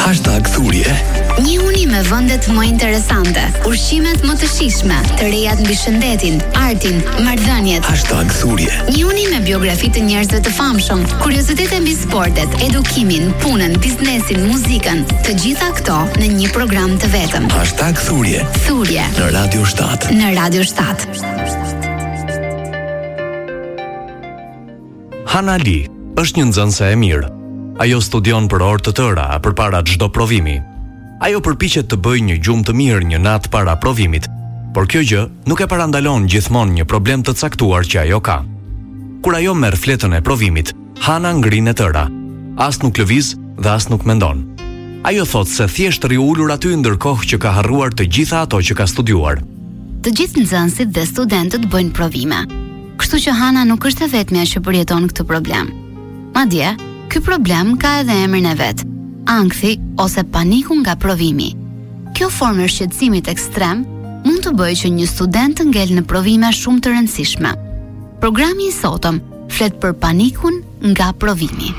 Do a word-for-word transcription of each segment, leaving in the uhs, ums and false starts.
Hashtag thurje. Njihuni me vendet më interesante, ushqimet më të shijshme, të rejat mbi shëndetin, artin, marrëdhëniet. Hashtag thurje. Njihuni me biografi të njerëzve të famshëm, kuriozitete mbi sportet, edukimin, punën, biznesin, muzikën, të gjitha këto në një program të vetëm. Hashtag thurje. Thurje. Në Radio shtat. Në Radio shtat. Hana Li është një nxënëse e mirë. Ajo studion për orë të tëra përpara çdo provimi. Ajo përpiqet të bëjë një gjumë të mirë një natë para provimit, por kjo gjë nuk e parandalon gjithmonë një problem të caktuar që ajo ka. Kur ajo merr fletën e provimit, Hana ngrin e tëra. As nuk lëviz dhe as nuk mendon. Ajo thotë se thjesht rri ulur aty ndërkohë që ka harruar të gjitha ato që ka studiuar. Të gjithë nxënësit dhe studentët bëjnë provime. Kështu që Hana nuk është e vetmja që përjeton këtë problem. Madje, ky problem ka edhe emrin e vet, ankthi ose paniku nga provimi. Kjo formë e shqetësimit ekstrem mund të bëjë që një student të ngel në provime shumë të rëndësishme. Programi i sotëm flet për panikun nga provimi.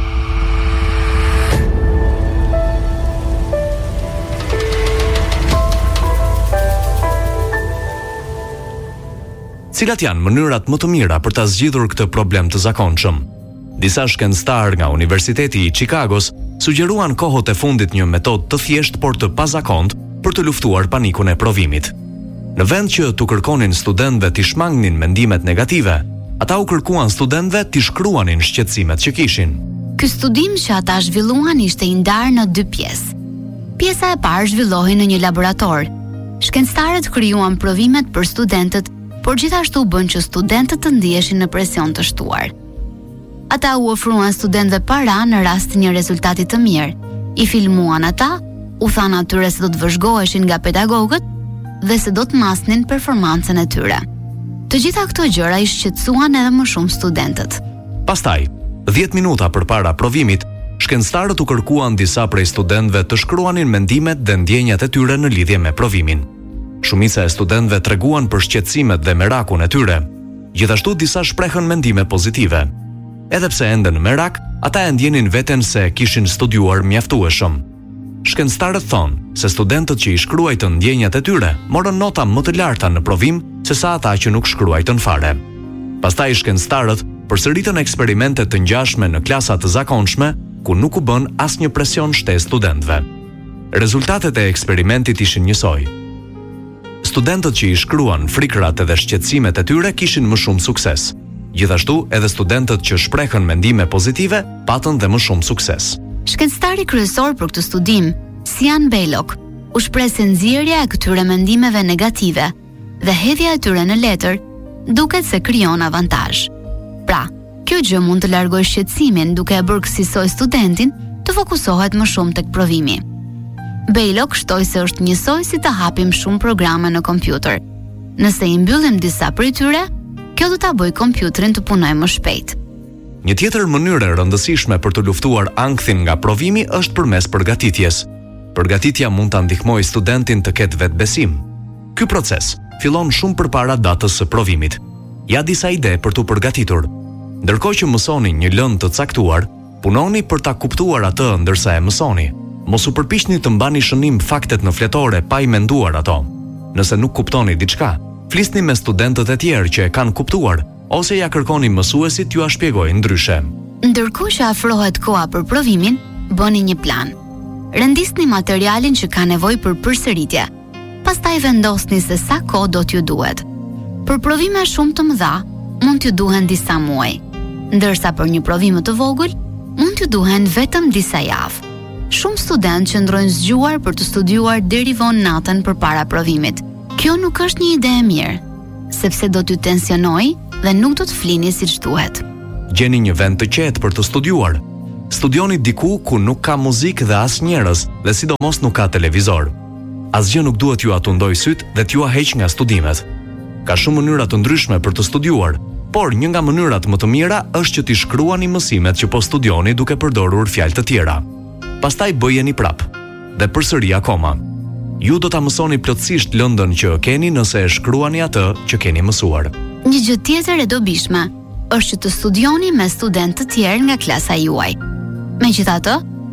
Cilat janë mënyrat më të mira për ta zgjidhur këtë problem të zakonshëm? Disa shkencëtar nga Universiteti i Chicagos sugjeruan kohët e fundit një metodë të thjeshtë por të pazakontë për të luftuar panikun e provimit. Në vend që t'u kërkonin studentëve t'i shmangnin mendimet negative, ata u kërkuan studentëve t'i shkruanin shqetësimet që kishin. Ky studim që ata zhvilluan ishte i ndarë në dy pjesë. Pjesa e parë zhvillohej në një laborator. Shkencëtarët krijuan provimet për studentët, por gjithashtu bën që studentët të ndiheshin në presion të shtuar. Ata u ofruan studentëve para në rast të një rezultati të mirë, i filmuan ata, u thanë atyre se do të vëzhgoheshin nga pedagogët dhe se do të masnin performancën e tyre. Të gjitha këto gjëra i shqetësuan edhe më shumë studentët. Pastaj, dhjetë minuta përpara provimit, shkencëtarët u kërkuan disa prej studentëve të shkruanin mendimet dhe ndjenjat e tyre në lidhje me provimin. Shumica e studentëve treguan për shqetësimet dhe merakun e tyre. Gjithashtu disa shprehën mendime pozitive. Edhe pse ende në merak, ata e ndjenin veten se kishin studiuar mjaftueshëm. Shkencëtarët thonë se studentët që i shkruajtën ndjenjat e tyre morën nota më të larta në provim se sa ata që nuk shkruajtën fare. Pastaj shkencëtarët përsëritën eksperimente të ngjashme në klasa të zakonshme, ku nuk u bën asnjë presion shtesë studentëve. Rezultatet e eksperimentit ishin njësoj. Studentët që i shkruan frikrat edhe shqetësimet e tyre kishin më shumë sukses. Gjithashtu, edhe studentët që shprehën mendime pozitive patën dhe më shumë sukses. Shkencëtari kryesor për këtë studim, Sian Bejlok, u shpreh se nxjerrja e këtyre mendimeve negative dhe hedhja e tyre në letër duket se krijon avantazh. Pra, kjo gjë mund të largojë shqetësimin duke e bërë kësaj studentin të fokusohet më shumë tek provimi. Bejlok shtoi se është njësoj si të hapim shumë programe në kompjuter. Nëse i mbyllim disa prej tyre, kjo do ta bëjë kompjuterin të punojë më shpejt. Një tjetër mënyrë e rëndësishme për të luftuar ankthin nga provimi është përmes përgatitjes. Përgatitja mund ta ndihmojë studentin të ketë vetbesim. Ky proces fillon shumë përpara datës së provimit. Ja disa ide për t'u përgatitur. Ndërkohë që mësoni një lëndë të caktuar, punoni për ta kuptuar atë ndërsa e mësoni. Mos u përpiqni të mbani shënim faktet në fletore pa i menduar ato. Nëse nuk kuptoni diçka, flisni me studentët e tjerë që e kanë kuptuar, ose ja kërkoni mësuesit t'ju a shpjegojnë ndryshe. Ndërkohë që afrohet koha për provimin, bëni një plan. Rendisni materialin që ka nevojë për përsëritje. Pastaj vendosni se sa kohë do t'ju duhet. Për provime shumë të mëdha, mund t'ju duhen disa muaj, ndërsa për një provim të vogël, mund t'ju duhen vetëm disa javë. Shumë studentë qëndrojnë zgjuar për të studiuar deri vonë natën përpara provimit. Kjo nuk është një ide e mirë, sepse do t'ju tensionojë dhe nuk do të flini siç duhet. Gjeni një vend të qetë për të studiuar. Studioni diku ku nuk ka muzikë dhe as njerëz, dhe sidomos nuk ka televizor. Asgjë nuk duhet ju atundoj syt dhe t'ju heq nga studimet. Ka shumë mënyra të ndryshme për të studiuar, por një nga mënyrat më të mira është që t'i shkruani mësimet që po studioni duke përdorur fjalë të tjera. Pastaj bëjeni prap. Dhe përsëri akoma. Ju do ta mësoni plotësisht lëndën që keni nëse e shkruani atë që keni mësuar. Një gjë tjetër e dobishme është që të studioni me studentë të tjerë nga klasa juaj. Megjithatë,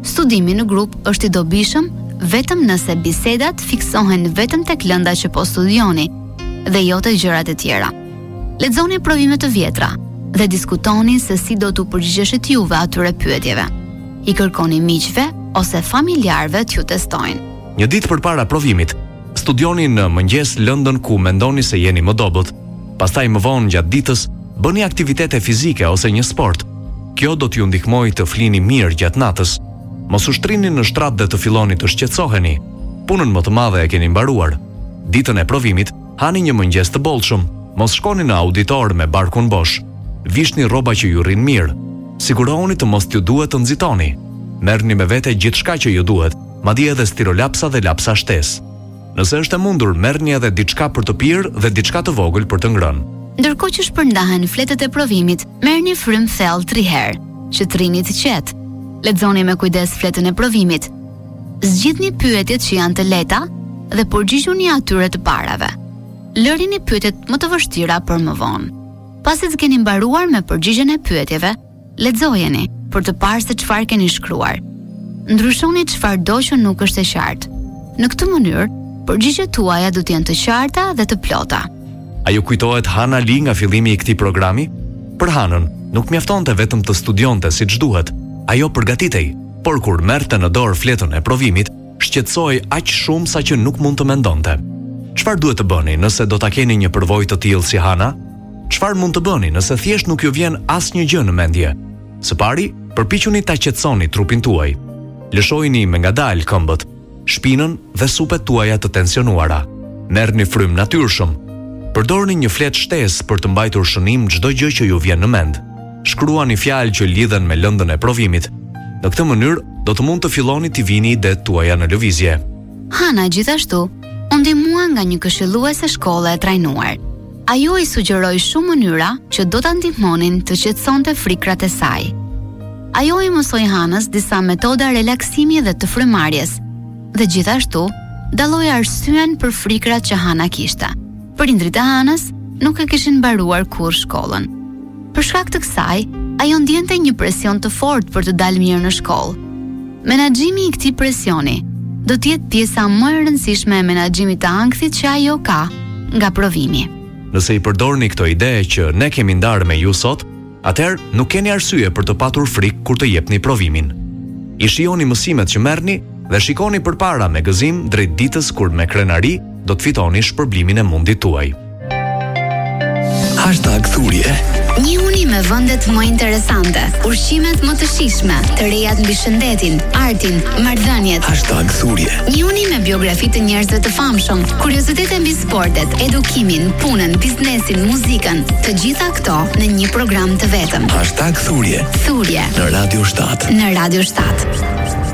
Studimi në grup është i dobishëm vetëm nëse bisedat fiksohen vetëm tek lënda që po studioni dhe jo të gjërat e tjera. Lexoni provimet të vjetra dhe diskutoni se si do t'u përgjigjeshit juve atyre pyetjeve. I kërkoni miqve ose familjarëve t'ju testojnë. Një ditë përpara provimit, studioni në mëngjes lëndën ku mendoni se jeni më dobët. Pastaj më vonë gjatë ditës, bëni aktivitete fizike ose një sport. Kjo do t'ju ndihmojë të flini mirë gjatë natës. Mos u shtrini në shtrat dhe të filloni të shqetësoheni. Punën më të madhe e keni mbaruar. Ditën e provimit, hani një mëngjes të bollshëm. Mos shkoni në auditor me barkun bosh. Vishni rroba që ju rrin mirë. Sigurohuni të mos t'ju duhet të nxitoni. Merrni me vete gjithçka që ju duhet, madje edhe stirolapsa dhe lapsa shtesë. Nëse është e mundur, merrni edhe diçka për të pirë dhe diçka të vogël për të ngrënë. Ndërkohë që shpërndahen fletët e provimit, merrni frym thellë tri herë, që të rini të qetë. Lexoni me kujdes fletën e provimit. Zgjidhni pyetjet që janë të lehta dhe përgjigjuni atyre të parave. Lërini pyetjet më të vështira për më vonë. Pasi të keni mbaruar me përgjigjen e pyetjeve, lexojeni për të parë se çfarë keni shkruar. Ndryshoni çfarëdo që nuk është e qartë. Në këtë mënyrë, përgjigjet tuaja do të jenë të qarta dhe të plota. A ju kujtohet Hana Lee nga fillimi i këtij programi? Për Hanën, nuk mjaftonte vetëm të studionte siç duhet. Ajo përgatitej, por kur merrte në dorë fletën e provimit, shqetësohej aq shumë sa që nuk mund të mendonte. Çfarë duhet të bëni nëse do ta keni një përvojë të tillë si Hana? Çfarë mund të bëni nëse thjesht nuk ju vjen asnjë gjë në mendje? Së pari, përpiquni ta qetësoni trupin tuaj. Lëshojini me ngadalë këmbët, shpinën dhe supet tuaja të tensionuara. Merrni frym natyrshëm. Përdorni një fletë shtesë për të mbajtur shënim çdo gjë që ju vjen në mend. Shkruani fjalë që lidhen me lëndën e provimit. Në këtë mënyrë, do të mund të filloni të vini idetë tuaja në lëvizje. Hana gjithashtu u ndihmua nga një këshilluese shkolle e trajnuar. Ajo i sugjeroi shumë mënyra që do ta ndihmonin të qetësonte frikrat e saj. Ajo i mësoi Hanës disa metoda relaksimi dhe të frymëmarrjes, dhe gjithashtu dalloi arsyen për frikrat që Hana kishte. Prindrit e Hanës nuk e kishin mbaruar kurrë shkollën. Për shkak të kësaj, ajo ndjente një presion të fortë për të dalë mirë në shkollë. Menaxhimi i këtij presioni do të jetë pjesa më e rëndësishme e menaxhimit të ankthit që ajo ka nga provimi. Nëse i përdorni këto ide që ne kemi ndarë me ju sot, atëherë nuk keni arsye për të patur frikë kur të jepni provimin. I shijoni mësimet që merrni dhe shikoni përpara me gëzim drejt ditës kur me krenari do të fitoni shpërblimin e mundit tuaj. Hashtag thurje. Një uni me vendet më interesante, ushqimet më të shijshme, të rejat mbi shëndetin, artin, marrëdhëniet. Hashtag thurje. Një uni me biografi të njerëzve të famshëm, kuriozitete mbi sportet, edukimin, punën, biznesin, muzikën, të gjitha këto në një program të vetëm. Hashtag thurje. Thurje Në Radio shtat. Në Radio shtat.